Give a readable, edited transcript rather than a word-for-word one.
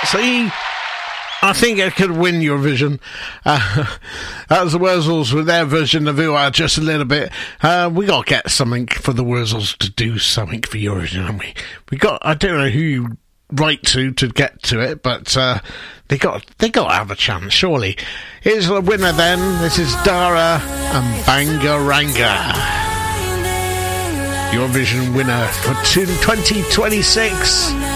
See? I think it could win Eurovision. That was the Wurzels with their version of Ooh just a little bit. We got to get something for the Wurzels to do something for Eurovision, haven't we? I don't know who you write to get to it, but they got to have a chance, surely. Here's the winner then. This is Dara and Bangaranga. Eurovision winner for 2026.